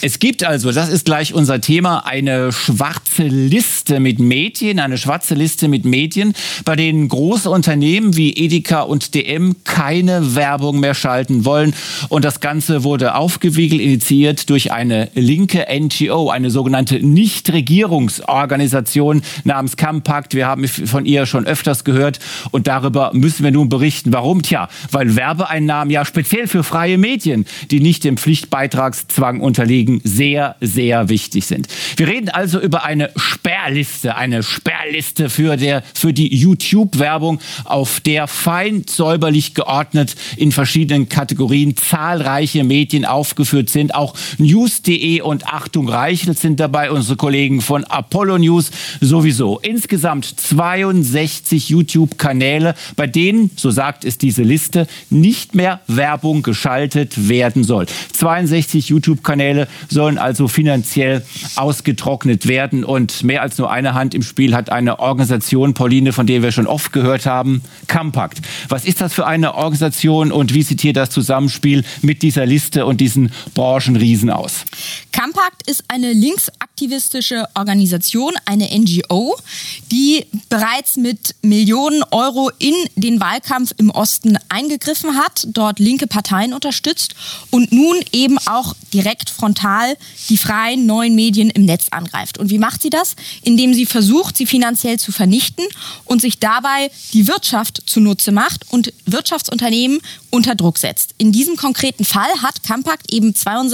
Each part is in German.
Es gibt also, das ist gleich unser Thema, eine schwarze Liste mit Medien, bei denen große Unternehmen wie Edeka und DM keine Werbung mehr schalten wollen. Und das Ganze wurde aufgewiegelt, initiiert durch eine linke NGO, eine sogenannte Nichtregierungsorganisation namens Campact. Wir haben von ihr schon öfters gehört und darüber müssen wir nun berichten. Warum? Tja, weil Werbeeinnahmen ja speziell für freie Medien, die nicht dem Pflichtbeitragszwang unterliegen, sehr, sehr wichtig sind. Wir reden also über eine Sperrliste für die YouTube-Werbung, auf der fein säuberlich geordnet in verschiedenen Kategorien zahlreiche Medien aufgeführt sind. Auch News.de und Achtung Reichelt sind dabei, unsere Kollegen von Apollo News sowieso. Insgesamt 62 YouTube-Kanäle, bei denen, so sagt es diese Liste, nicht mehr Werbung geschaltet werden soll. 62 YouTube-Kanäle sollen also finanziell ausgetrocknet werden und mehr als nur eine Hand im Spiel hat eine Organisation, Pauline, von der wir schon oft gehört haben, Campact. Was ist das für eine Organisation und wie sieht hier das Zusammenspiel mit dieser Liste und diesen Branchenriesen aus? Campact ist eine linksaktivistische Organisation, eine NGO, die bereits mit Millionen Euro in den Wahlkampf im Osten eingegriffen hat, dort linke Parteien unterstützt und nun eben auch direkt frontal die freien neuen Medien im Netz angreift. Und wie macht sie das? Indem sie versucht, sie finanziell zu vernichten und sich dabei die Wirtschaft zunutze macht und Wirtschaftsunternehmen unter Druck setzt. In diesem konkreten Fall hat Campact eben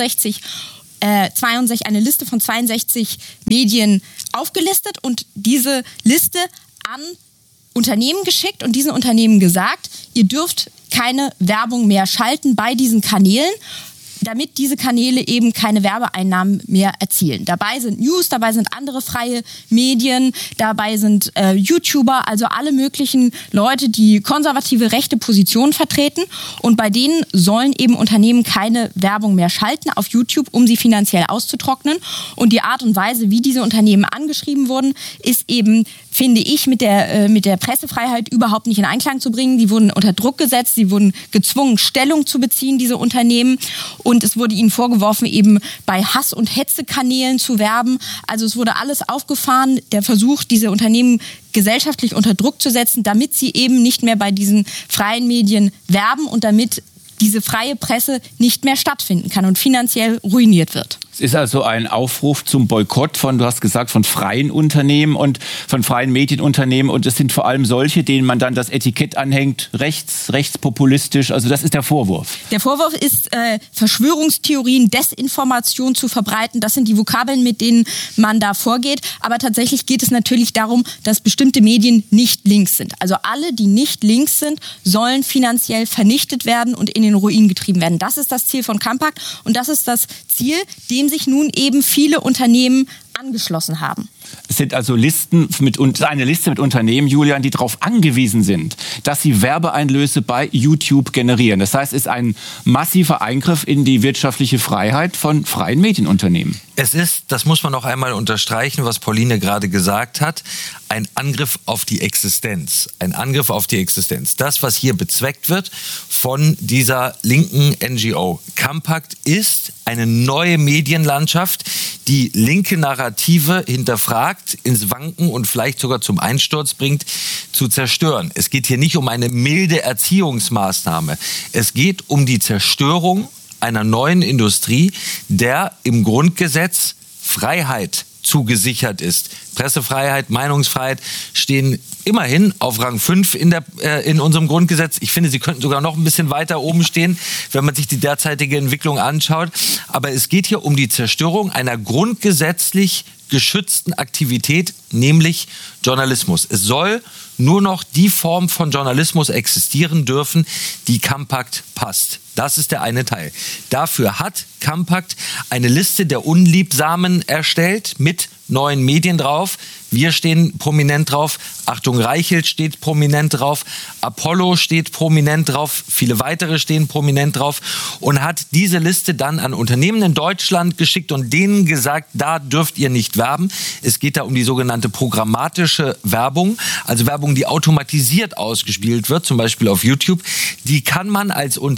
eine Liste von 62 Medien aufgelistet und diese Liste an Unternehmen geschickt und diesen Unternehmen gesagt, ihr dürft keine Werbung mehr schalten bei diesen Kanälen, damit diese Kanäle eben keine Werbeeinnahmen mehr erzielen. Dabei sind News, dabei sind andere freie Medien, dabei sind YouTuber, also alle möglichen Leute, die konservative rechte Positionen vertreten. Und bei denen sollen eben Unternehmen keine Werbung mehr schalten auf YouTube, um sie finanziell auszutrocknen. Und die Art und Weise, wie diese Unternehmen angeschrieben wurden, ist eben, finde ich, mit der Pressefreiheit überhaupt nicht in Einklang zu bringen. Die wurden unter Druck gesetzt, sie wurden gezwungen, Stellung zu beziehen, diese Unternehmen. Und es wurde ihnen vorgeworfen, eben bei Hass- und Hetzekanälen zu werben. Also es wurde alles aufgefahren, der Versuch, diese Unternehmen gesellschaftlich unter Druck zu setzen, damit sie eben nicht mehr bei diesen freien Medien werben und damit diese freie Presse nicht mehr stattfinden kann und finanziell ruiniert wird. Es ist also ein Aufruf zum Boykott du hast gesagt, von freien Unternehmen und von freien Medienunternehmen. Und es sind vor allem solche, denen man dann das Etikett anhängt, rechtspopulistisch. Also das ist der Vorwurf. Der Vorwurf ist, Verschwörungstheorien, Desinformation zu verbreiten. Das sind die Vokabeln, mit denen man da vorgeht. Aber tatsächlich geht es natürlich darum, dass bestimmte Medien nicht links sind. Also alle, die nicht links sind, sollen finanziell vernichtet werden und in den Ruin getrieben werden. Das ist das Ziel von Campact und das ist das Ziel, dem sich nun eben viele Unternehmen angeschlossen haben. Es sind also eine Liste mit Unternehmen, Julian, die darauf angewiesen sind, dass sie Werbeeinlöse bei YouTube generieren. Das heißt, es ist ein massiver Eingriff in die wirtschaftliche Freiheit von freien Medienunternehmen. Es ist, das muss man noch einmal unterstreichen, was Pauline gerade gesagt hat, ein Angriff auf die Existenz. Ein Angriff auf die Existenz. Das, was hier bezweckt wird von dieser linken NGO Campact, ist eine neue Medienlandschaft, die linke Narrative hinterfragt, ins Wanken und vielleicht sogar zum Einsturz bringt, zu zerstören. Es geht hier nicht um eine milde Erziehungsmaßnahme. Es geht um die Zerstörung einer neuen Industrie, der im Grundgesetz Freiheit zugesichert ist. Pressefreiheit, Meinungsfreiheit stehen immerhin auf Rang 5 in unserem Grundgesetz. Ich finde, sie könnten sogar noch ein bisschen weiter oben stehen, wenn man sich die derzeitige Entwicklung anschaut. Aber es geht hier um die Zerstörung einer grundgesetzlich geschützten Aktivität, nämlich Journalismus. Es soll nur noch die Form von Journalismus existieren dürfen, die Campact passt. Das ist der eine Teil. Dafür hat Campact eine Liste der Unliebsamen erstellt mit neuen Medien drauf. Wir stehen prominent drauf. Achtung Reichelt steht prominent drauf. Apollo steht prominent drauf. Viele weitere stehen prominent drauf. Und hat diese Liste dann an Unternehmen in Deutschland geschickt und denen gesagt, da dürft ihr nicht werben. Es geht da um die sogenannte programmatische Werbung. Also Werbung, die automatisiert ausgespielt wird, zum Beispiel auf YouTube. Die kann man als Unternehmen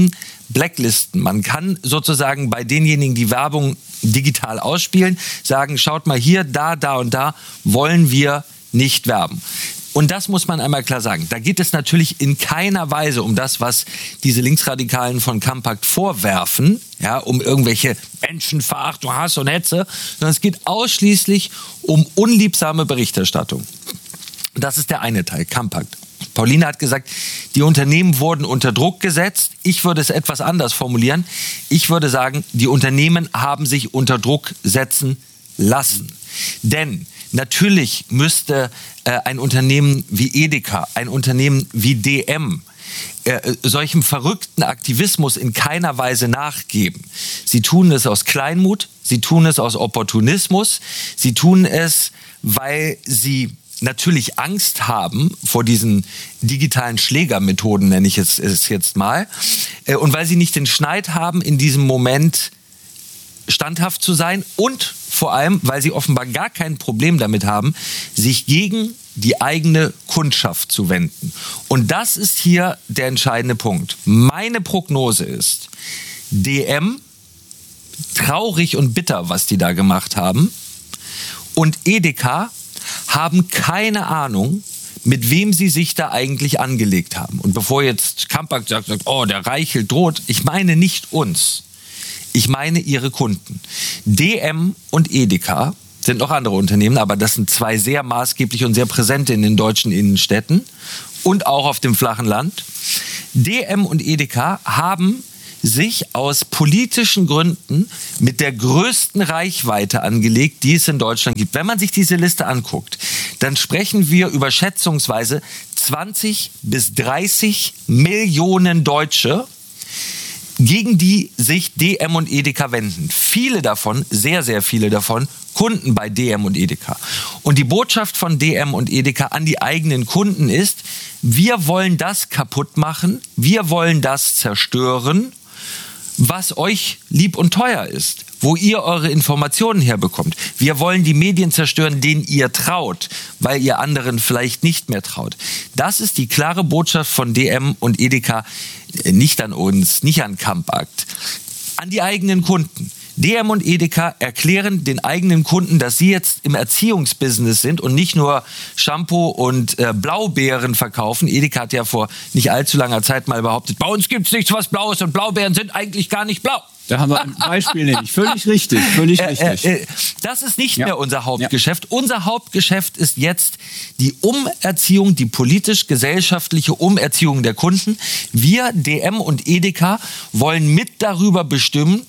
Unternehmen blacklisten. Man kann sozusagen bei denjenigen, die Werbung digital ausspielen, sagen, schaut mal hier, da und da wollen wir nicht werben. Und das muss man einmal klar sagen. Da geht es natürlich in keiner Weise um das, was diese Linksradikalen von Campact vorwerfen, ja, um irgendwelche Menschenverachtung, Hass und Hetze, sondern es geht ausschließlich um unliebsame Berichterstattung. Das ist der eine Teil, Campact. Pauline hat gesagt, die Unternehmen wurden unter Druck gesetzt. Ich würde es etwas anders formulieren. Ich würde sagen, die Unternehmen haben sich unter Druck setzen lassen. Denn natürlich müsste ein Unternehmen wie Edeka, ein Unternehmen wie DM, solchem verrückten Aktivismus in keiner Weise nachgeben. Sie tun es aus Kleinmut, sie tun es aus Opportunismus, sie tun es, weil sie natürlich Angst haben vor diesen digitalen Schlägermethoden, nenne ich es jetzt mal, und weil sie nicht den Schneid haben, in diesem Moment standhaft zu sein und vor allem, weil sie offenbar gar kein Problem damit haben, sich gegen die eigene Kundschaft zu wenden. Und das ist hier der entscheidende Punkt. Meine Prognose ist, DM, traurig und bitter, was die da gemacht haben, und Edeka haben keine Ahnung, mit wem sie sich da eigentlich angelegt haben. Und bevor jetzt Campact sagt, oh, der Reichelt droht, ich meine nicht uns. Ich meine ihre Kunden. DM und Edeka sind noch andere Unternehmen, aber das sind zwei sehr maßgeblich und sehr präsente in den deutschen Innenstädten und auch auf dem flachen Land. DM und Edeka haben sich aus politischen Gründen mit der größten Reichweite angelegt, die es in Deutschland gibt. Wenn man sich diese Liste anguckt, dann sprechen wir über schätzungsweise 20 bis 30 Millionen Deutsche, gegen die sich DM und Edeka wenden. Viele davon, sehr, sehr viele davon, Kunden bei DM und Edeka. Und die Botschaft von DM und Edeka an die eigenen Kunden ist, wir wollen das kaputt machen, wir wollen das zerstören, was euch lieb und teuer ist, wo ihr eure Informationen herbekommt. Wir wollen die Medien zerstören, denen ihr traut, weil ihr anderen vielleicht nicht mehr traut. Das ist die klare Botschaft von DM und Edeka, nicht an uns, nicht an Campact, an die eigenen Kunden. DM und Edeka erklären den eigenen Kunden, dass sie jetzt im Erziehungsbusiness sind und nicht nur Shampoo und Blaubeeren verkaufen. Edeka hat ja vor nicht allzu langer Zeit mal behauptet, bei uns gibt es nichts, was blau ist und Blaubeeren sind eigentlich gar nicht blau. Da haben wir ein Beispiel nämlich. Völlig richtig, völlig richtig. Das ist nicht mehr unser Hauptgeschäft. Ja. Unser Hauptgeschäft ist jetzt die Umerziehung, die politisch-gesellschaftliche Umerziehung der Kunden. Wir, DM und Edeka, wollen mit darüber bestimmen,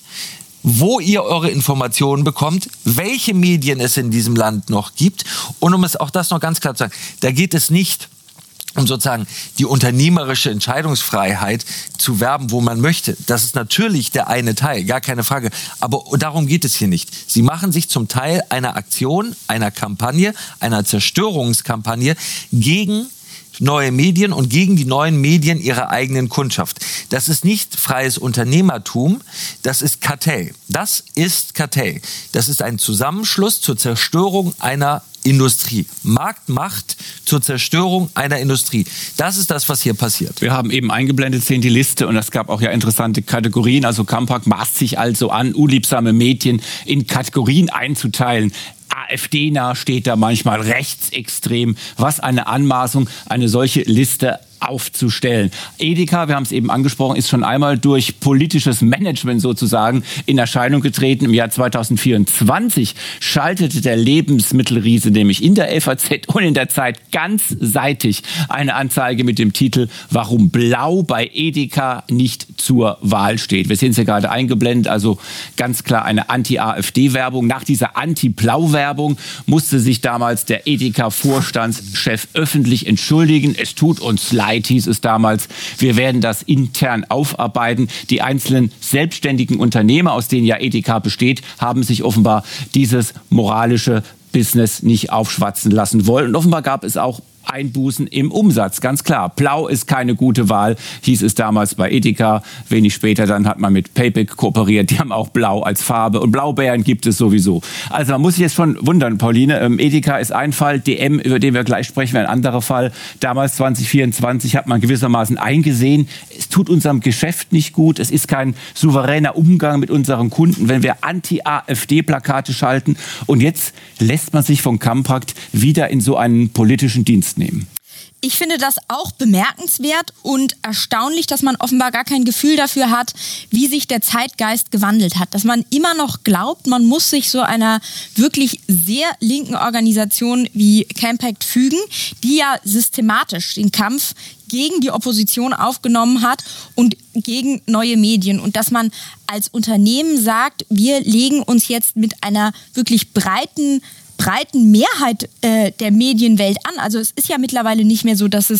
wo ihr eure Informationen bekommt, welche Medien es in diesem Land noch gibt. Und um es auch das noch ganz klar zu sagen, da geht es nicht um sozusagen die unternehmerische Entscheidungsfreiheit zu werben, wo man möchte. Das ist natürlich der eine Teil, gar keine Frage. Aber darum geht es hier nicht. Sie machen sich zum Teil einer Aktion, einer Kampagne, einer Zerstörungskampagne gegen neue Medien und gegen die neuen Medien ihrer eigenen Kundschaft. Das ist nicht freies Unternehmertum, das ist Kartell. Das ist Kartell. Das ist ein Zusammenschluss zur Zerstörung einer Industrie. Marktmacht zur Zerstörung einer Industrie. Das ist das, was hier passiert. Wir haben eben eingeblendet, sehen die Liste, und es gab auch ja interessante Kategorien. Also Campact maßt sich also an, unliebsame Medien in Kategorien einzuteilen. AfD-nah steht da manchmal, rechtsextrem. Was eine Anmaßung, eine solche Liste aufzustellen. Edeka, wir haben es eben angesprochen, ist schon einmal durch politisches Management sozusagen in Erscheinung getreten. Im Jahr 2024 schaltete der Lebensmittelriese nämlich in der FAZ und in der Zeit ganzseitig eine Anzeige mit dem Titel "Warum Blau bei Edeka nicht zur Wahl steht". Wir sehen es ja gerade eingeblendet, also ganz klar eine Anti-AfD-Werbung. Nach dieser Anti-Blau-Werbung musste sich damals der Edeka-Vorstandschef öffentlich entschuldigen. Es tut uns leid, hieß es damals. Wir werden das intern aufarbeiten. Die einzelnen selbstständigen Unternehmer, aus denen ja Edeka besteht, haben sich offenbar dieses moralische Business nicht aufschwatzen lassen wollen. Und offenbar gab es auch Einbußen im Umsatz, ganz klar. Blau ist keine gute Wahl, hieß es damals bei Edeka. Wenig später dann hat man mit Payback kooperiert, die haben auch Blau als Farbe und Blaubeeren gibt es sowieso. Also man muss sich jetzt schon wundern, Pauline, Edeka ist ein Fall, DM, über den wir gleich sprechen, wäre ein anderer Fall. Damals 2024 hat man gewissermaßen eingesehen, es tut unserem Geschäft nicht gut, es ist kein souveräner Umgang mit unseren Kunden, wenn wir Anti-AfD-Plakate schalten und jetzt lässt man sich von Kamprad wieder in so einen politischen Dienst nehmen. Ich finde das auch bemerkenswert und erstaunlich, dass man offenbar gar kein Gefühl dafür hat, wie sich der Zeitgeist gewandelt hat. Dass man immer noch glaubt, man muss sich so einer wirklich sehr linken Organisation wie Campact fügen, die ja systematisch den Kampf gegen die Opposition aufgenommen hat und gegen neue Medien. Und dass man als Unternehmen sagt, wir legen uns jetzt mit einer wirklich breiten Mehrheit der Medienwelt an. Also es ist ja mittlerweile nicht mehr so, dass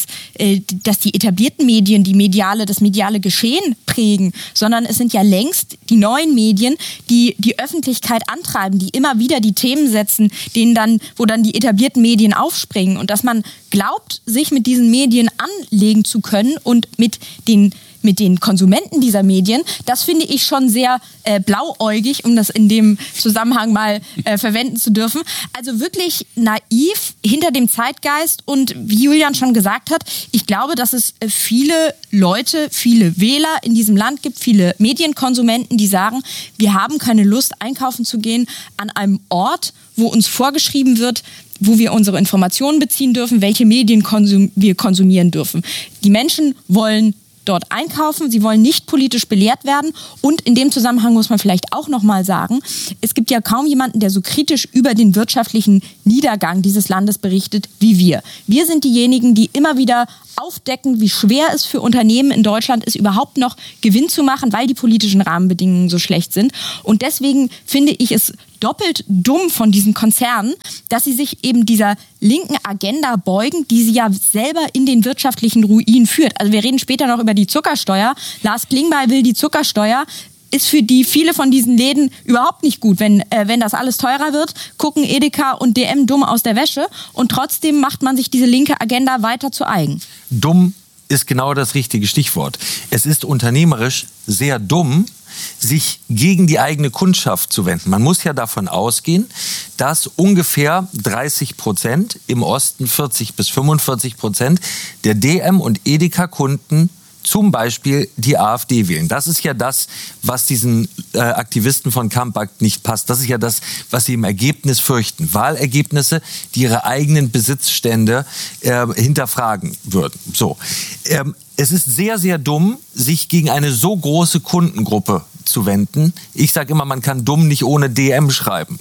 die etablierten Medien das mediale Geschehen prägen, sondern es sind ja längst die neuen Medien, die die Öffentlichkeit antreiben, die immer wieder die Themen setzen, wo dann die etablierten Medien aufspringen. Und dass man glaubt, sich mit diesen Medien anlegen zu können und mit den Konsumenten dieser Medien, das finde ich schon sehr blauäugig, um das in dem Zusammenhang mal verwenden zu dürfen. Also wirklich naiv hinter dem Zeitgeist und wie Julian schon gesagt hat, ich glaube, dass es viele Leute, viele Wähler in diesem Land gibt, viele Medienkonsumenten, die sagen, wir haben keine Lust, einkaufen zu gehen an einem Ort, wo uns vorgeschrieben wird, wo wir unsere Informationen beziehen dürfen, welche Medien wir konsumieren dürfen. Die Menschen wollen dort einkaufen, sie wollen nicht politisch belehrt werden und in dem Zusammenhang muss man vielleicht auch nochmal sagen, es gibt ja kaum jemanden, der so kritisch über den wirtschaftlichen Niedergang dieses Landes berichtet wie wir. Wir sind diejenigen, die immer wieder aufdecken, wie schwer es für Unternehmen in Deutschland ist, überhaupt noch Gewinn zu machen, weil die politischen Rahmenbedingungen so schlecht sind. Und deswegen finde ich es doppelt dumm von diesen Konzernen, dass sie sich eben dieser linken Agenda beugen, die sie ja selber in den wirtschaftlichen Ruin führt. Also wir reden später noch über die Zuckersteuer. Lars Klingbeil will die Zuckersteuer. Ist für viele von diesen Läden überhaupt nicht gut. Wenn das alles teurer wird, gucken Edeka und DM dumm aus der Wäsche und trotzdem macht man sich diese linke Agenda weiter zu eigen. Dumm ist genau das richtige Stichwort. Es ist unternehmerisch sehr dumm, sich gegen die eigene Kundschaft zu wenden. Man muss ja davon ausgehen, dass ungefähr 30%, im Osten 40-45% der DM- und Edeka-Kunden zum Beispiel die AfD wählen. Das ist ja das, was diesen Aktivisten von Kamprad nicht passt. Das ist ja das, was sie im Ergebnis fürchten. Wahlergebnisse, die ihre eigenen Besitzstände hinterfragen würden. So. Es ist sehr, sehr dumm, sich gegen eine so große Kundengruppe zu wenden. Ich sage immer, man kann dumm nicht ohne DM schreiben.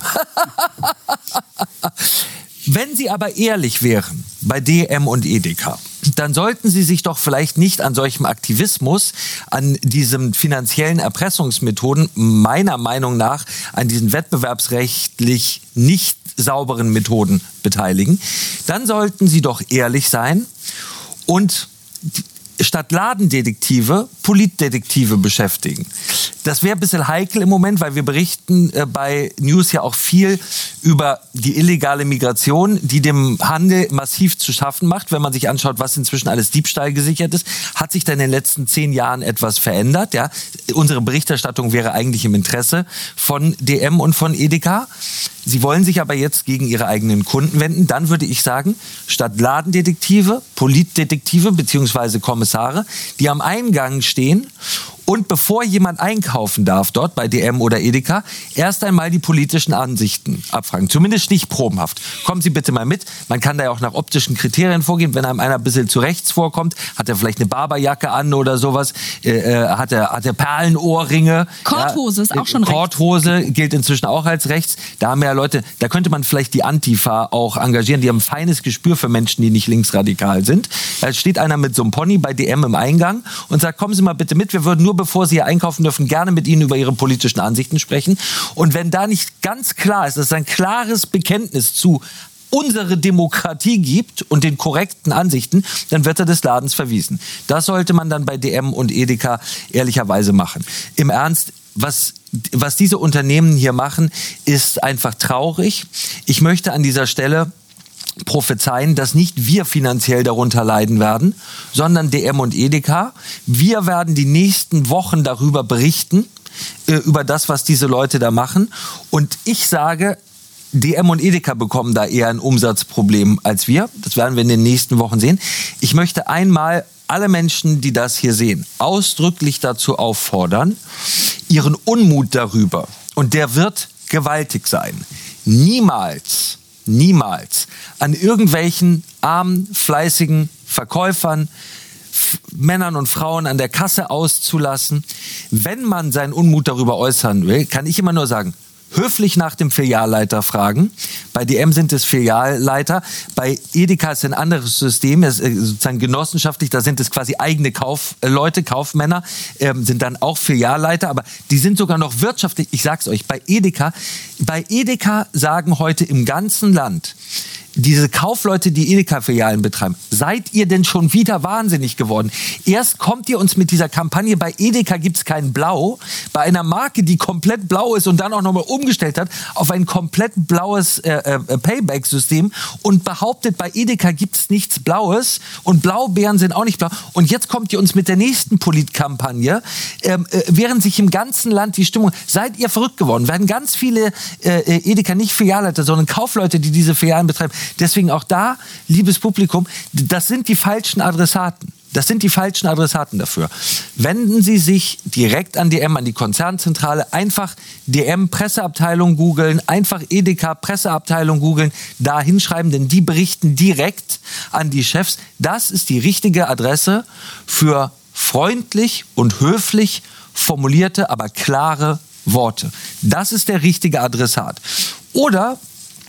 Wenn Sie aber ehrlich wären bei DM und Edeka, dann sollten Sie sich doch vielleicht nicht an solchem Aktivismus, an diesen finanziellen Erpressungsmethoden, meiner Meinung nach an diesen wettbewerbsrechtlich nicht sauberen Methoden beteiligen. Dann sollten Sie doch ehrlich sein und statt Ladendetektive Politdetektive beschäftigen. Das wäre ein bisschen heikel im Moment, weil wir berichten bei News ja auch viel über die illegale Migration, die dem Handel massiv zu schaffen macht. Wenn man sich anschaut, was inzwischen alles Diebstahl gesichert ist, hat sich da in den letzten 10 Jahren etwas verändert. Ja? Unsere Berichterstattung wäre eigentlich im Interesse von DM und von Edeka. Sie wollen sich aber jetzt gegen ihre eigenen Kunden wenden. Dann würde ich sagen, statt Ladendetektive, Politdetektive bzw. Kommissare, die am Eingang stehen und bevor jemand einkaufen darf dort bei DM oder Edeka, erst einmal die politischen Ansichten abfragen. Zumindest stichprobenhaft. Kommen Sie bitte mal mit. Man kann da ja auch nach optischen Kriterien vorgehen. Wenn einem einer ein bisschen zu rechts vorkommt, hat er vielleicht eine Barberjacke an oder sowas, hat er Perlenohrringe. Korthose ist auch schon rechts. Korthose gilt inzwischen auch als rechts. Da haben ja Leute, da könnte man vielleicht die Antifa auch engagieren. Die haben ein feines Gespür für Menschen, die nicht linksradikal sind. Da steht einer mit so einem Pony bei DM im Eingang und sagt, kommen Sie mal bitte mit, wir würden nur bevor Sie hier einkaufen dürfen, gerne mit Ihnen über Ihre politischen Ansichten sprechen. Und wenn da nicht ganz klar ist, dass es ein klares Bekenntnis zu unsere Demokratie gibt und den korrekten Ansichten, dann wird er des Ladens verwiesen. Das sollte man dann bei DM und Edeka ehrlicherweise machen. Im Ernst, was diese Unternehmen hier machen, ist einfach traurig. Ich möchte an dieser Stelle prophezeien, dass nicht wir finanziell darunter leiden werden, sondern DM und Edeka. Wir werden die nächsten Wochen darüber berichten, über das, was diese Leute da machen. Und ich sage, DM und Edeka bekommen da eher ein Umsatzproblem als wir. Das werden wir in den nächsten Wochen sehen. Ich möchte einmal alle Menschen, die das hier sehen, ausdrücklich dazu auffordern, ihren Unmut darüber, und der wird gewaltig sein, niemals an irgendwelchen armen, fleißigen Verkäufern, Männern und Frauen an der Kasse auszulassen. Wenn man seinen Unmut darüber äußern will, kann ich immer nur sagen, höflich nach dem Filialleiter fragen. Bei DM sind es Filialleiter. Bei Edeka ist ein anderes System, es ist sozusagen genossenschaftlich. Da sind es quasi eigene Kaufleute, Kaufmänner, sind dann auch Filialleiter. Aber die sind sogar noch wirtschaftlich. Ich sag's euch, bei Edeka sagen heute im ganzen Land, diese Kaufleute, die Edeka-Filialen betreiben, seid ihr denn schon wieder wahnsinnig geworden? Erst kommt ihr uns mit dieser Kampagne, bei Edeka gibt's kein Blau, bei einer Marke, die komplett blau ist und dann auch nochmal umgestellt hat auf ein komplett blaues Payback-System und behauptet, bei Edeka gibt's nichts Blaues und Blaubeeren sind auch nicht blau. Und jetzt kommt ihr uns mit der nächsten Politkampagne, während sich im ganzen Land die Stimmung, seid ihr verrückt geworden? Werden ganz viele Edeka, nicht Filialleiter, sondern Kaufleute, die diese Filialen betreiben. Deswegen auch da, liebes Publikum, das sind die falschen Adressaten. Das sind die falschen Adressaten dafür. Wenden Sie sich direkt an DM, an die Konzernzentrale. Einfach DM Presseabteilung googeln, einfach Edeka Presseabteilung googeln, da hinschreiben, denn die berichten direkt an die Chefs. Das ist die richtige Adresse für freundlich und höflich formulierte, aber klare Worte. Das ist der richtige Adressat. Oder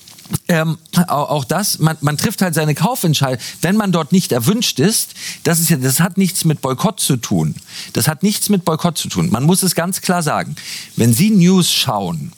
auch das, man trifft halt seine Kaufentscheidung, wenn man dort nicht erwünscht ist, das hat nichts mit Boykott zu tun. Das hat nichts mit Boykott zu tun. Man muss es ganz klar sagen. Wenn Sie News schauen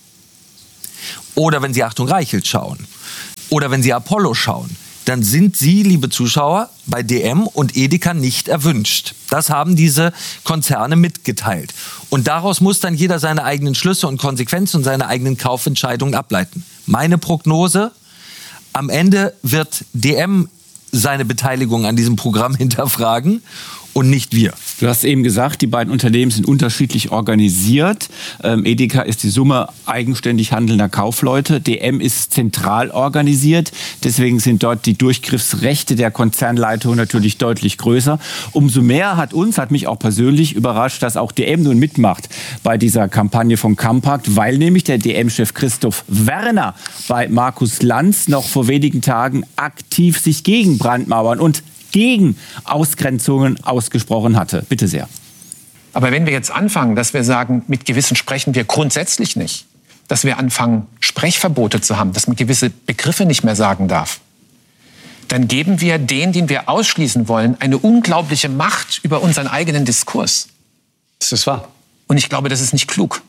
oder wenn Sie Achtung Reichelt schauen oder wenn Sie Apollo schauen, dann sind Sie, liebe Zuschauer, bei DM und Edeka nicht erwünscht. Das haben diese Konzerne mitgeteilt. Und daraus muss dann jeder seine eigenen Schlüsse und Konsequenzen und seine eigenen Kaufentscheidungen ableiten. Meine Prognose, am Ende wird DM seine Beteiligung an diesem Programm hinterfragen und nicht wir. Du hast eben gesagt, die beiden Unternehmen sind unterschiedlich organisiert. Edeka ist die Summe eigenständig handelnder Kaufleute. DM ist zentral organisiert. Deswegen sind dort die Durchgriffsrechte der Konzernleitung natürlich deutlich größer. Umso mehr hat mich auch persönlich überrascht, dass auch DM nun mitmacht bei dieser Kampagne vom Compact, weil nämlich der DM-Chef Christoph Werner bei Markus Lanz noch vor wenigen Tagen aktiv sich gegen Brandmauern und gegen Ausgrenzungen ausgesprochen hatte. Bitte sehr. Aber wenn wir jetzt anfangen, dass wir sagen, mit Gewissen sprechen wir grundsätzlich nicht, dass wir anfangen, Sprechverbote zu haben, dass man gewisse Begriffe nicht mehr sagen darf, dann geben wir denen, den wir ausschließen wollen, eine unglaubliche Macht über unseren eigenen Diskurs. Das ist wahr. Und ich glaube, das ist nicht klug.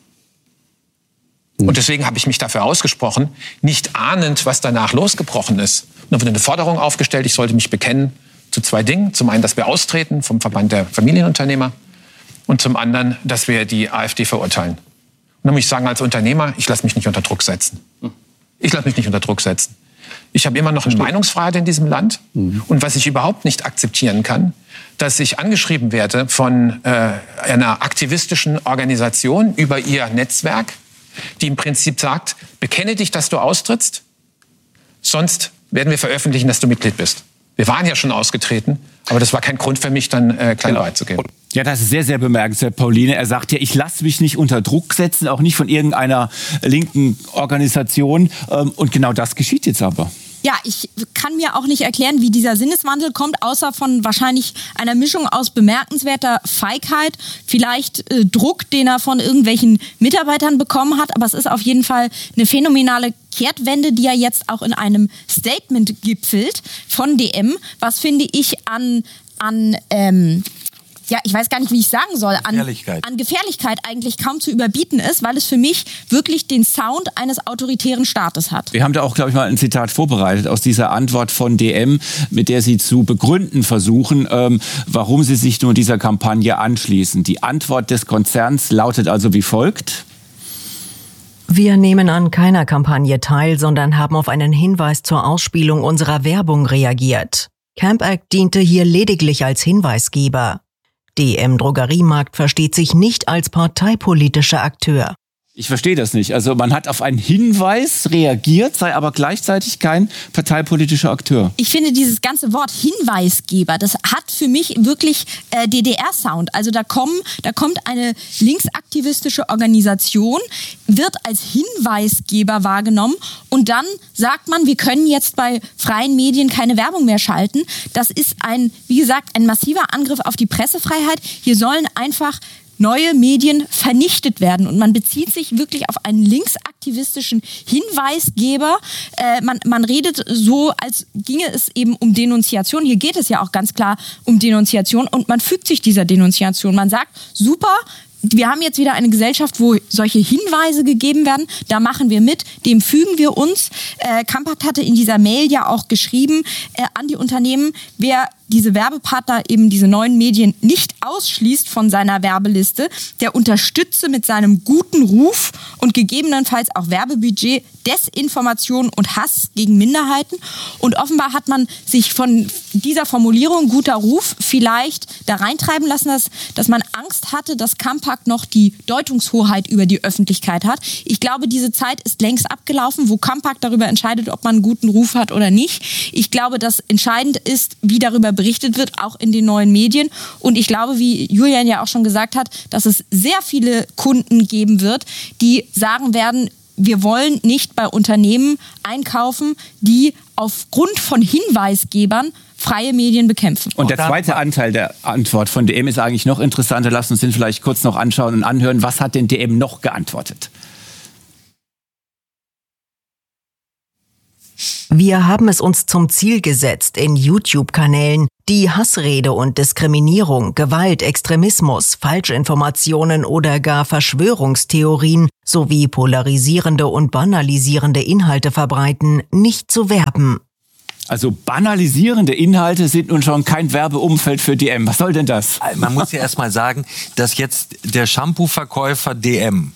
Und deswegen habe ich mich dafür ausgesprochen, nicht ahnend, was danach losgebrochen ist. Und dann wurde eine Forderung aufgestellt, ich sollte mich bekennen zu zwei Dingen. Zum einen, dass wir austreten vom Verband der Familienunternehmer und zum anderen, dass wir die AfD verurteilen. Und dann muss ich sagen, als Unternehmer, ich lasse mich nicht unter Druck setzen. Ich lasse mich nicht unter Druck setzen. Ich habe immer noch eine Meinungsfreiheit in diesem Land. Und was ich überhaupt nicht akzeptieren kann, dass ich angeschrieben werde von einer aktivistischen Organisation über ihr Netzwerk, die im Prinzip sagt, bekenne dich, dass du austrittst, sonst werden wir veröffentlichen, dass du Mitglied bist. Wir waren ja schon ausgetreten, aber das war kein Grund für mich, dann klein beizugeben. Ja, das ist sehr, sehr bemerkenswert, Pauline. Er sagt ja, ich lasse mich nicht unter Druck setzen, auch nicht von irgendeiner linken Organisation. Und genau das geschieht jetzt aber. Ja, ich kann mir auch nicht erklären, wie dieser Sinneswandel kommt, außer von wahrscheinlich einer Mischung aus bemerkenswerter Feigheit, vielleicht Druck, den er von irgendwelchen Mitarbeitern bekommen hat. Aber es ist auf jeden Fall eine phänomenale Kehrtwende, die ja jetzt auch in einem Statement gipfelt von DM, was finde ich ich weiß gar nicht, wie ich sagen soll, an Gefährlichkeit eigentlich kaum zu überbieten ist, weil es für mich wirklich den Sound eines autoritären Staates hat. Wir haben da auch, glaube ich, mal ein Zitat vorbereitet aus dieser Antwort von DM, mit der sie zu begründen versuchen, warum sie sich nur dieser Kampagne anschließen. Die Antwort des Konzerns lautet also wie folgt. Wir nehmen an keiner Kampagne teil, sondern haben auf einen Hinweis zur Ausspielung unserer Werbung reagiert. CampAct diente hier lediglich als Hinweisgeber. DM Drogeriemarkt versteht sich nicht als parteipolitischer Akteur. Ich verstehe das nicht. Also man hat auf einen Hinweis reagiert, sei aber gleichzeitig kein parteipolitischer Akteur. Ich finde dieses ganze Wort Hinweisgeber, das hat für mich wirklich DDR-Sound. Also da kommt eine linksaktivistische Organisation, wird als Hinweisgeber wahrgenommen und dann sagt man, wir können jetzt bei freien Medien keine Werbung mehr schalten. Das ist wie gesagt, ein massiver Angriff auf die Pressefreiheit. Hier sollen einfach neue Medien vernichtet werden. Und man bezieht sich wirklich auf einen linksaktivistischen Hinweisgeber. Man redet so, als ginge es eben um Denunziation. Hier geht es ja auch ganz klar um Denunziation. Und man fügt sich dieser Denunziation. Man sagt, super, wir haben jetzt wieder eine Gesellschaft, wo solche Hinweise gegeben werden. Da machen wir mit, dem fügen wir uns. CampAct hatte in dieser Mail ja auch geschrieben an die Unternehmen, wer diese Werbepartner, eben diese neuen Medien, nicht ausschließt von seiner Werbeliste, der unterstütze mit seinem guten Ruf und gegebenenfalls auch Werbebudget Desinformation und Hass gegen Minderheiten. Und offenbar hat man sich von dieser Formulierung guter Ruf vielleicht da reintreiben lassen, dass man Angst hatte, dass CampAct noch die Deutungshoheit über die Öffentlichkeit hat. Ich glaube, diese Zeit ist längst abgelaufen, wo CampAct darüber entscheidet, ob man einen guten Ruf hat oder nicht. Ich glaube, dass entscheidend ist, wie darüber berichtet wird, auch in den neuen Medien. Und ich glaube, wie Julian ja auch schon gesagt hat, dass es sehr viele Kunden geben wird, die sagen werden, wir wollen nicht bei Unternehmen einkaufen, die aufgrund von Hinweisgebern freie Medien bekämpfen. Und der zweite Anteil der Antwort von DM ist eigentlich noch interessanter. Lass uns den vielleicht kurz noch anschauen und anhören. Was hat denn DM noch geantwortet? Wir haben es uns zum Ziel gesetzt, in YouTube-Kanälen die Hassrede und Diskriminierung, Gewalt, Extremismus, Falschinformationen oder gar Verschwörungstheorien sowie polarisierende und banalisierende Inhalte verbreiten, nicht zu werben. Also banalisierende Inhalte sind nun schon kein Werbeumfeld für DM. Was soll denn das? Man muss ja erst mal sagen, dass jetzt der Shampoo-Verkäufer DM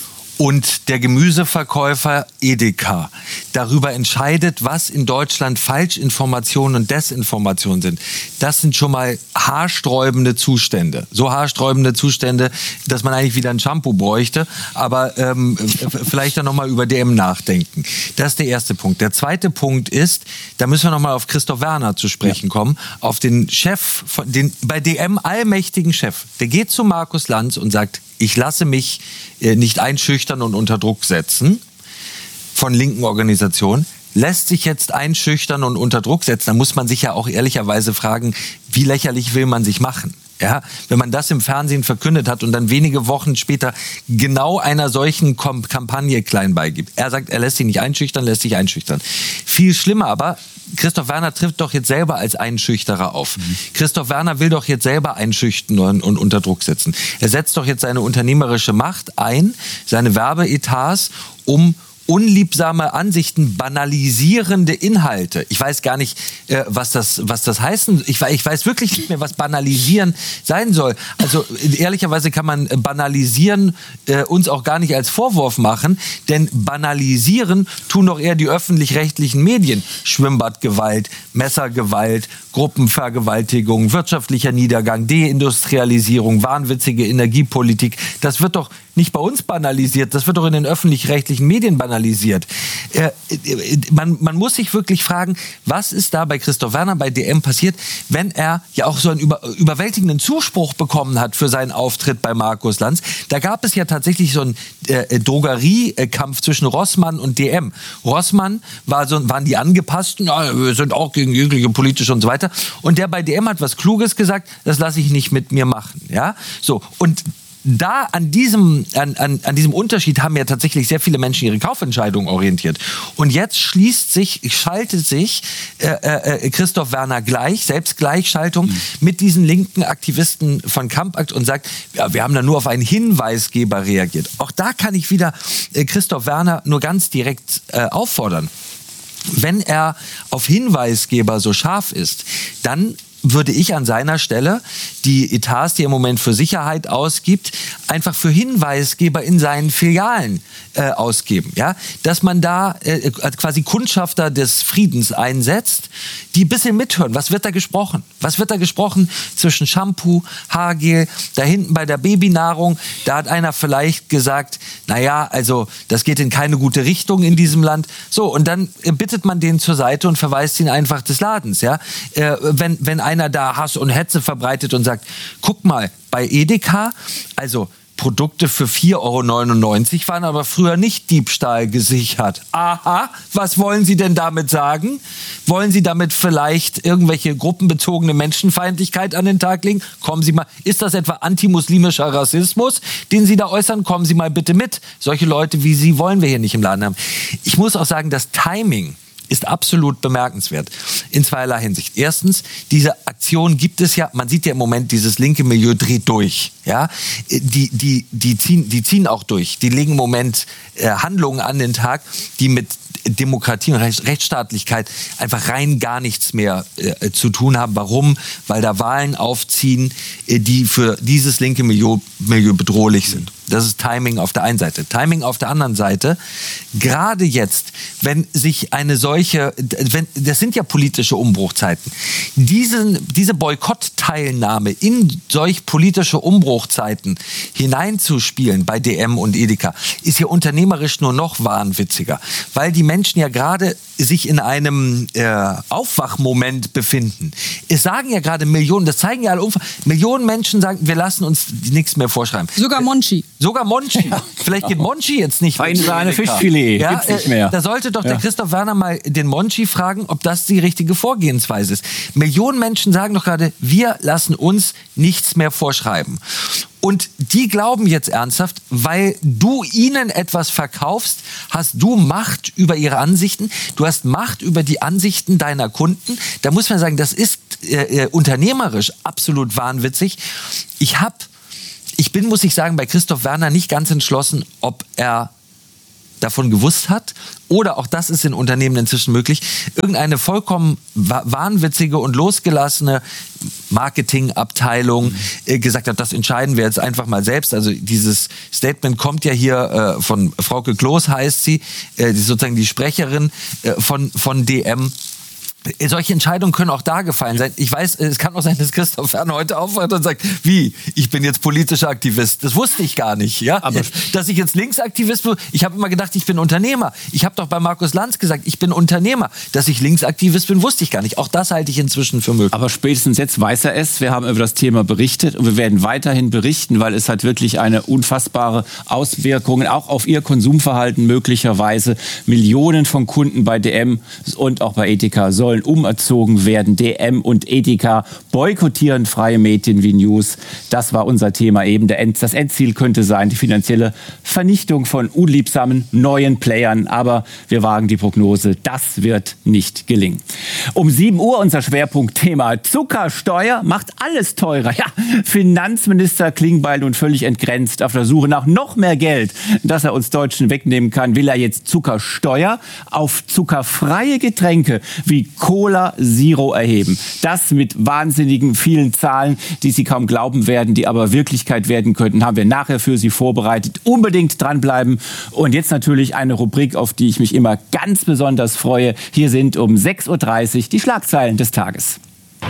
und der Gemüseverkäufer Edeka darüber entscheidet, was in Deutschland Falschinformationen und Desinformationen sind. Das sind schon mal haarsträubende Zustände. So haarsträubende Zustände, dass man eigentlich wieder ein Shampoo bräuchte. Aber vielleicht dann nochmal über DM nachdenken. Das ist der erste Punkt. Der zweite Punkt ist, da müssen wir nochmal auf Christoph Werner zu sprechen kommen, auf den Chef, den bei DM allmächtigen Chef. Der geht zu Markus Lanz und sagt, ich lasse mich nicht einschüchtern und unter Druck setzen von linken Organisationen, lässt sich jetzt einschüchtern und unter Druck setzen. Da muss man sich ja auch ehrlicherweise fragen, wie lächerlich will man sich machen? Ja, wenn man das im Fernsehen verkündet hat und dann wenige Wochen später genau einer solchen Kampagne klein beigibt. Er sagt, er lässt sich nicht einschüchtern, lässt sich einschüchtern. Viel schlimmer aber, Christoph Werner trifft doch jetzt selber als Einschüchterer auf. Christoph Werner will doch jetzt selber einschüchtern und unter Druck setzen. Er setzt doch jetzt seine unternehmerische Macht ein, seine Werbeetats, um unliebsame Ansichten, banalisierende Inhalte. Ich weiß gar nicht, was das heißen. Ich weiß wirklich nicht mehr, was banalisieren sein soll. Also ehrlicherweise kann man banalisieren uns auch gar nicht als Vorwurf machen, denn banalisieren tun doch eher die öffentlich-rechtlichen Medien. Schwimmbadgewalt, Messergewalt, Gruppenvergewaltigung, wirtschaftlicher Niedergang, Deindustrialisierung, wahnwitzige Energiepolitik. Das wird doch nicht bei uns banalisiert, das wird doch in den öffentlich-rechtlichen Medien banalisiert. Man muss sich wirklich fragen, was ist da bei Christoph Werner, bei DM passiert, wenn er ja auch so einen überwältigenden Zuspruch bekommen hat für seinen Auftritt bei Markus Lanz. Da gab es ja tatsächlich so einen Drogeriekampf zwischen Rossmann und DM. Rossmann waren die Angepassten, ja, wir sind auch gegen jegliche politische und so weiter. Und der bei DM hat was Kluges gesagt, das lasse ich nicht mit mir machen. Ja? So, und da an diesem Unterschied haben ja tatsächlich sehr viele Menschen ihre Kaufentscheidungen orientiert. Und jetzt schaltet sich Christoph Werner Selbstgleichschaltung mit diesen linken Aktivisten von CampAct und sagt, ja, wir haben da nur auf einen Hinweisgeber reagiert. Auch da kann ich wieder Christoph Werner nur ganz direkt auffordern. Wenn er auf Hinweisgeber so scharf ist, dann würde ich an seiner Stelle die Etats, die er im Moment für Sicherheit ausgibt, einfach für Hinweisgeber in seinen Filialen ausgeben. Ja? Dass man da quasi Kundschafter des Friedens einsetzt, die ein bisschen mithören. Was wird da gesprochen? Was wird da gesprochen zwischen Shampoo, Haargel, da hinten bei der Babynahrung? Da hat einer vielleicht gesagt, naja, also das geht in keine gute Richtung in diesem Land. So, und dann bittet man den zur Seite und verweist ihn einfach des Ladens. Ja? Wenn einer da Hass und Hetze verbreitet und sagt, guck mal, bei Edeka, also Produkte für 4,99 € waren aber früher nicht Diebstahl gesichert. Aha, was wollen Sie denn damit sagen? Wollen Sie damit vielleicht irgendwelche gruppenbezogene Menschenfeindlichkeit an den Tag legen? Kommen Sie mal, ist das etwa antimuslimischer Rassismus, den Sie da äußern? Kommen Sie mal bitte mit. Solche Leute wie Sie wollen wir hier nicht im Laden haben. Ich muss auch sagen, das Timing ist absolut bemerkenswert in zweierlei Hinsicht. Erstens, diese Aktion gibt es ja, man sieht ja im Moment, dieses linke Milieu dreht durch. Ja? Die ziehen auch durch. Die legen im Moment Handlungen an den Tag, die mit Demokratie und Rechtsstaatlichkeit einfach rein gar nichts mehr zu tun haben. Warum? Weil da Wahlen aufziehen, die für dieses linke Milieu bedrohlich sind. Das ist Timing auf der einen Seite. Timing auf der anderen Seite, gerade jetzt, wenn sich eine solche, das sind ja politische Umbruchzeiten, diese Boykottteilnahme in solch politische Umbruchzeiten hineinzuspielen bei DM und Edeka, ist ja unternehmerisch nur noch wahnwitziger, weil die Menschen ja gerade sich in einem Aufwachmoment befinden. Es sagen ja gerade Millionen, das zeigen ja alle Umfragen, Millionen Menschen sagen, wir lassen uns nichts mehr vorschreiben. Sogar Monchi. Sogar Monchi. Ja. Vielleicht geht Monchi jetzt nicht mehr. Eine Fischfilet. Ja, gibt's nicht mehr. Da sollte doch der Christoph Werner mal den Monchi fragen, ob das die richtige Vorgehensweise ist. Millionen Menschen sagen doch gerade, wir lassen uns nichts mehr vorschreiben. Und die glauben jetzt ernsthaft, weil du ihnen etwas verkaufst, hast du Macht über ihre Ansichten. Du hast Macht über die Ansichten deiner Kunden. Da muss man sagen, das ist unternehmerisch absolut wahnwitzig. Ich bin, muss ich sagen, bei Christoph Werner nicht ganz entschlossen, ob er davon gewusst hat, oder auch das ist in Unternehmen inzwischen möglich, irgendeine vollkommen wahnwitzige und losgelassene Marketingabteilung gesagt hat, das entscheiden wir jetzt einfach mal selbst. Also dieses Statement kommt ja hier von Frauke Kloß, heißt sie, sozusagen die Sprecherin von DM. Solche Entscheidungen können auch da gefallen sein. Ich weiß, es kann auch sein, dass Christoph Werner heute aufwacht und sagt, wie, ich bin jetzt politischer Aktivist. Das wusste ich gar nicht. Ja? Aber dass ich jetzt Linksaktivist bin, ich habe immer gedacht, ich bin Unternehmer. Ich habe doch bei Markus Lanz gesagt, ich bin Unternehmer. Dass ich Linksaktivist bin, wusste ich gar nicht. Auch das halte ich inzwischen für möglich. Aber spätestens jetzt weiß er es. Wir haben über das Thema berichtet und wir werden weiterhin berichten, weil es hat wirklich eine unfassbare Auswirkung, auch auf ihr Konsumverhalten möglicherweise. Millionen von Kunden bei DM und auch bei Edeka sollen umerzogen werden. DM und Edeka boykottieren freie Medien wie News. Das war unser Thema eben. Das Endziel könnte sein, die finanzielle Vernichtung von unliebsamen neuen Playern. Aber wir wagen die Prognose, das wird nicht gelingen. Um 7 Uhr unser Schwerpunktthema. Zuckersteuer macht alles teurer. Ja, Finanzminister Klingbeil nun völlig entgrenzt auf der Suche nach noch mehr Geld, das er uns Deutschen wegnehmen kann, will er jetzt Zuckersteuer auf zuckerfreie Getränke wie Cola Zero erheben. Das mit wahnsinnigen vielen Zahlen, die Sie kaum glauben werden, die aber Wirklichkeit werden könnten, haben wir nachher für Sie vorbereitet. Unbedingt dranbleiben. Und jetzt natürlich eine Rubrik, auf die ich mich immer ganz besonders freue. Hier sind um 6.30 Uhr die Schlagzeilen des Tages.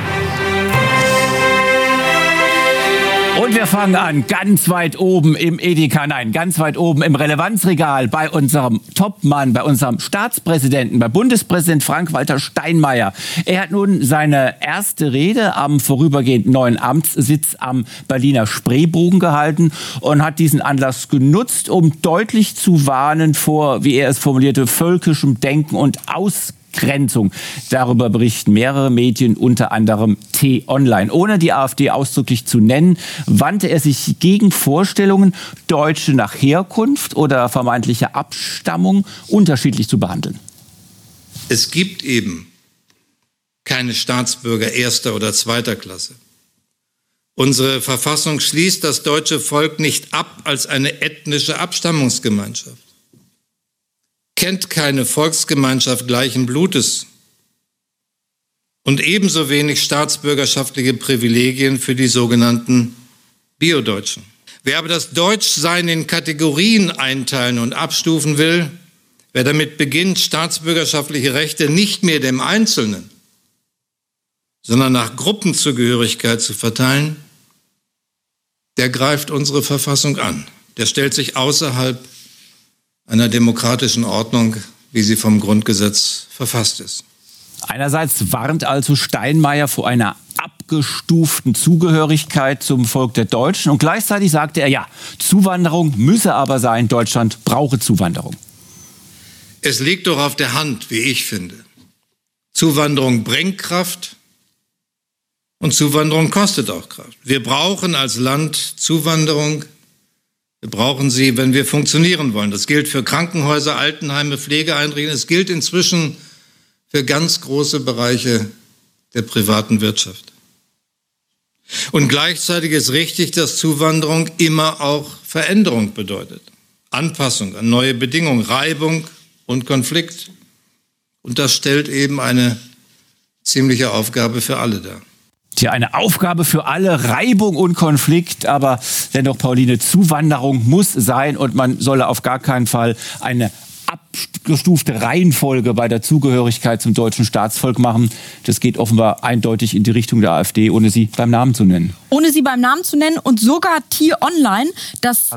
Und wir fangen an, ganz weit oben im Edeka, nein, ganz weit oben im Relevanzregal bei unserem Topmann, bei unserem Staatspräsidenten, bei Bundespräsident Frank-Walter Steinmeier. Er hat nun seine erste Rede am vorübergehend neuen Amtssitz am Berliner Spreebogen gehalten und hat diesen Anlass genutzt, um deutlich zu warnen vor, wie er es formulierte, völkischem Denken und Ausgrenzung. Darüber berichten mehrere Medien, unter anderem T-Online. Ohne die AfD ausdrücklich zu nennen, wandte er sich gegen Vorstellungen, Deutsche nach Herkunft oder vermeintlicher Abstammung unterschiedlich zu behandeln. Es gibt eben keine Staatsbürger erster oder zweiter Klasse. Unsere Verfassung schließt das deutsche Volk nicht ab als eine ethnische Abstammungsgemeinschaft. Kennt keine Volksgemeinschaft gleichen Blutes. und ebenso wenig staatsbürgerschaftliche Privilegien für die sogenannten Bio-Deutschen. Wer aber das Deutschsein in Kategorien einteilen und abstufen will, wer damit beginnt, staatsbürgerschaftliche Rechte nicht mehr dem Einzelnen, sondern nach Gruppenzugehörigkeit zu verteilen, der greift unsere Verfassung an. Der stellt sich außerhalb einer demokratischen Ordnung, wie sie vom Grundgesetz verfasst ist. Einerseits warnt also Steinmeier vor einer abgestuften Zugehörigkeit zum Volk der Deutschen und gleichzeitig sagte er, ja, Zuwanderung müsse aber sein, Deutschland brauche Zuwanderung. Es liegt doch auf der Hand, wie ich finde. Zuwanderung bringt Kraft und Zuwanderung kostet auch Kraft. Wir brauchen als Land Zuwanderung. Wir brauchen sie, wenn wir funktionieren wollen. Das gilt für Krankenhäuser, Altenheime, Pflegeeinrichtungen. Es gilt inzwischen für ganz große Bereiche der privaten Wirtschaft. Und gleichzeitig ist richtig, dass Zuwanderung immer auch Veränderung bedeutet. Anpassung an neue Bedingungen, Reibung und Konflikt. Und das stellt eben eine ziemliche Aufgabe für alle dar. Tja, eine Aufgabe für alle, Reibung und Konflikt, aber dennoch, Pauline, Zuwanderung muss sein und man solle auf gar keinen Fall eine abgestufte Reihenfolge bei der Zugehörigkeit zum deutschen Staatsvolk machen. Das geht offenbar eindeutig in die Richtung der AfD, ohne sie beim Namen zu nennen. Ohne sie beim Namen zu nennen und sogar T-Online, das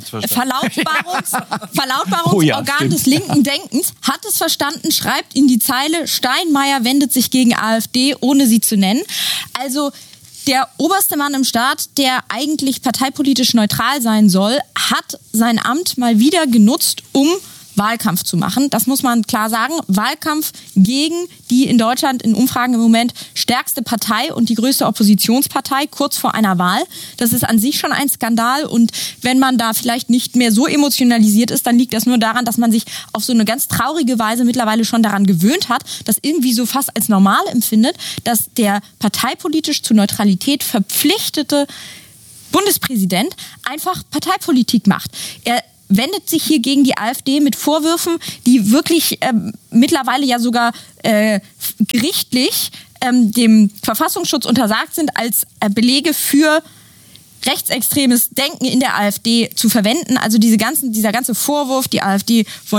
Verlautbarungsorgan des linken Denkens, hat es verstanden, schreibt in die Zeile, Steinmeier wendet sich gegen AfD, ohne sie zu nennen. Also der oberste Mann im Staat, der eigentlich parteipolitisch neutral sein soll, hat sein Amt mal wieder genutzt, um Wahlkampf zu machen. Das muss man klar sagen. Wahlkampf gegen die in Deutschland in Umfragen im Moment stärkste Partei und die größte Oppositionspartei kurz vor einer Wahl. Das ist an sich schon ein Skandal und wenn man da vielleicht nicht mehr so emotionalisiert ist, dann liegt das nur daran, dass man sich auf so eine ganz traurige Weise mittlerweile schon daran gewöhnt hat, das irgendwie so fast als normal empfindet, dass der parteipolitisch zur Neutralität verpflichtete Bundespräsident einfach Parteipolitik macht. Er wendet sich hier gegen die AfD mit Vorwürfen, die wirklich mittlerweile ja sogar gerichtlich dem Verfassungsschutz untersagt sind, als Belege für rechtsextremes Denken in der AfD zu verwenden. Also dieser ganze Vorwurf, die AfD wolle